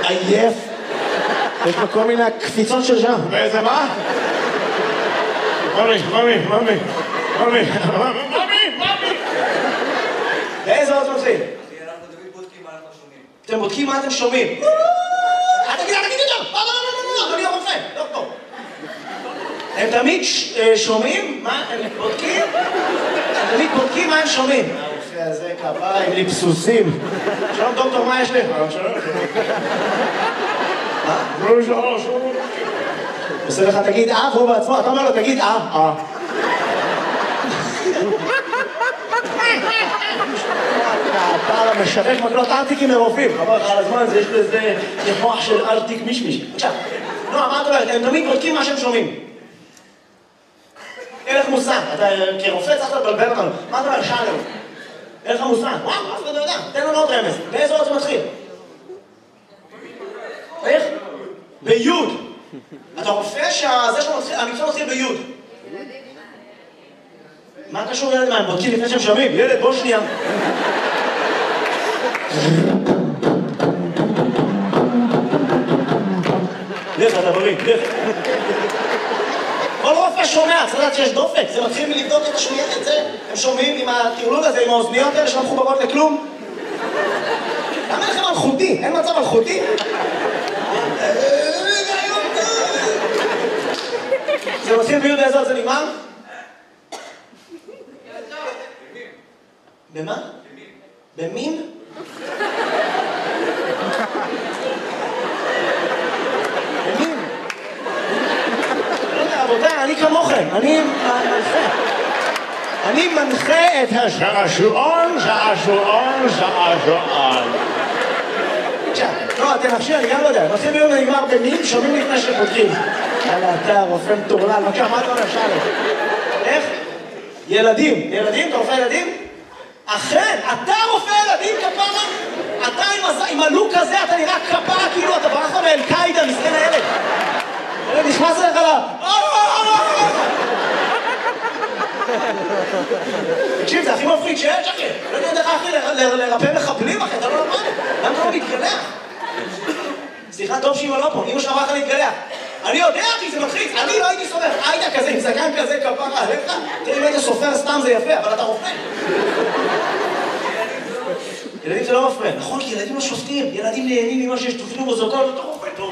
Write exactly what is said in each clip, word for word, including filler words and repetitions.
עייף. יש לו כל מיני קפיצות של שם. ואיזה מה? ממי, ממי, ממי, ממי, ממי, ממי. באיזה עוד מתחיל? אנחנו תמיד בודקים מה אנחנו שומעים. אתם בודקים מה אתם שומעים. אל תגיד, אל תגיד יותר! לא, לא, לא, לא, לא, אדוני הרופא, דוקטור. הם תמיד שומעים מה הם בודקים? הם תמיד בודקים מה הם שומעים. הרופא הזה כפיים לי פסוסים. שלום דוקטור, מה יש לי? שלום, מה? שלום, שלום. עושה לך תגיד אה, והוא בעצמו, אתה אומר לו תגיד אה, אה. אתה משווק מקלות ארטיקים מרופאים. חבל לך על הזמן, יש לזה מוח של ארטיק מישמיש. עכשיו, נועה, מה את אומרת? הם תמיד בודקים מה שהם שומעים. אין לך מושג, אתה כרופא צריך לבלבל אותנו. מה אתה אומר? שאלה לו. אין לך מושג. וואו, אף אחד לא יודע. תן לנו עוד רמז. באיזה עוד זה מתחיל? איך? ביוד. אתה רופא שזה שהמקצוע מתחיל ביוד. מה קשור ילד? מה, הם בודקים לפני שהם שומעים? ילד, בוא שנייה. לך, אתה בריא, לך. כל רופא שומע, צריך לדעת שיש דופק. זה מתחיל מלבדוק את השמיעה, את זה. הם שומעים עם הטרלול הזה, עם האוזניות האלה שלא מחוברות לכלום. למה לכם אלחוטי? אין מצב אלחוטי? זה מתחיל ביוד באיזה עוד זה נגמר? במה? במין? במין? לא יודע, רבותיי, אני כמוכם, אני מנחה. אני מנחה את השעשועון, שעשועון, שעשועון. עכשיו, לא, אתם נפשי, אני גם לא יודע. מתחיל ביום ונגמר במין, שומעים לפני שבודקים. יאללה, אתה רופא מטורלל, בבקשה, מה אתה אומר? שאלה. איך? ילדים. ילדים? אתה רופא ילדים? אכן, אתה רופא ילדים, כפרה? אתה עם הלוק הזה, אתה נראה כפרה, כאילו אתה ברח מאל-קאידה, מסכן הילד. הילד נכנס אליך לה... תקשיב, זה הכי מפחיד שיש, אחי. לא יודע דרך אחי לרפא מחבלים, אחי, אתה לא למד. למה אתה לא מתגלח? סליחה, טוב שאמא לא פה, אמא שלך אמרת להתגלח. אני יודע, אחי, זה מלחיץ. אני לא הייתי סופר. היית כזה, עם זקן כזה, כפרה עליך. תראה, אם היית סופר סתם זה יפה, אבל אתה רופא. ילדים זה לא מפריע. נכון, כי ילדים לא שופטים. ילדים נהנים ממה שיש תופנו מוזוקות, אתה רופא טוב.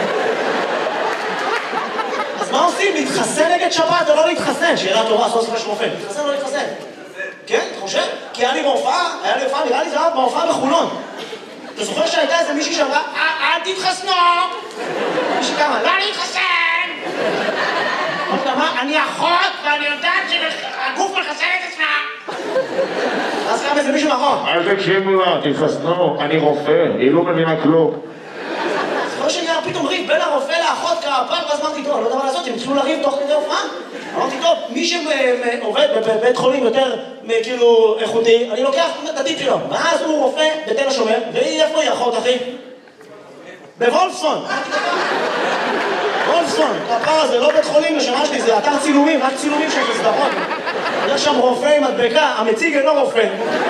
אז מה עושים? להתחסן נגד שבת או לא להתחסן? שאלה טובה, סוף סוף יש רופא. להתחסן או לא להתחסן? כן, אתה חושב? כי היה לי בהופעה, היה לי הופעה, נראה לי זה היה בהופעה בחולון. אתה זוכר שהייתה איזה מישהי שאמרה, אל תתחסנו! מישהי כמה, לא להתחסן! אמרת מה? אני אחות ואני יודעת שהגוף מחסן את עצמה! אז קם איזה מישהו נכון. אל תקשיבו לה, תתחסנו, אני רופא, היא לא מבינה כלום. זוכר שנהיה פתאום ריב בין הרופא לאחות כפר, ואז אמרתי, טוב, אני לא יודע מה לעשות, הם התחילו לריב תוך כדי הופעה. אמרתי, טוב, מי שעובד בבית חולים יותר כאילו איכותי, אני לוקח את הטיפ שלו. ואז הוא רופא בתל השומר, והיא איפה היא אחות, אחי? בוולפסון. וולפסון, הפער הזה, לא בית חולים לשמה שלי, זה אתר צילומים, רק צילומים של סדרות. יש שם רופא עם מדבקה, המציג אינו רופא.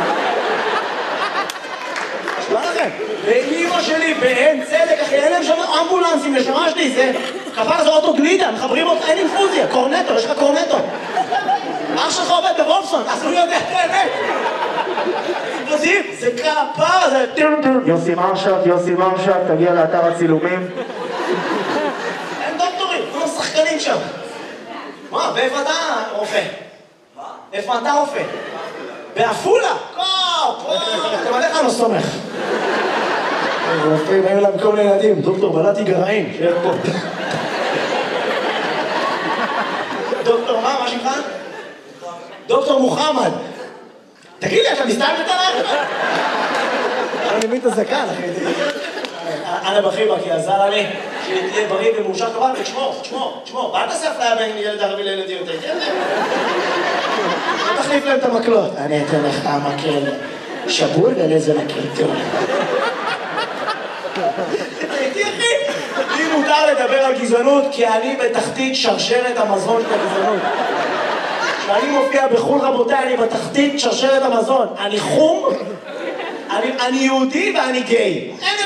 מה לכם? ואימא שלי באין צדק, אחי, אין להם שם אמבולנסים לשמה שלי, זה... כפר זה אוטו גלידה, מחברים אותך, אין אינפוזיה, קורנטו, יש לך קורנטו. אח שלך עובד בוולפסון, אז הוא יודע את האמת. זה כפר, זה... יוסי מרשת, יוסי מרשת, תגיע לאתר הצילומים. אין דוקטורים, כולם שחקנים שם. מה, ואיפה אתה רופא? מה? איפה אתה רופא? בעפולה? קופ! אתם עליך לא סומך. רופאים, היו להם כל מיני ילדים, דוקטור בלעתי גרעין, שיהיה פה. דוקטור מה, מה שמך? דוקטור מוחמד. תגיד לי, אתה מסתלבט עליי? אני מבין את הזקן, אחי. אנא בחיבה, כי עזר לי שתהיה בריא ומאושר כבל, ותשמור, תשמור, תשמור. ואל תעשה אפליה בין ילד ערבי לילד יהודי, תהיה להם. לא תחליף להם את המקלות. אני אתן לך המקל שבור ולזה מקל טוב. תהייתי אחי. לי מותר לדבר על גזענות, כי אני בתחתית שרשרת המזון של הגזענות. כשאני מופיע בחול רבותיי, אני בתחתית שרשרת המזון. אני חום, אני, אני יהודי ואני גיי. אין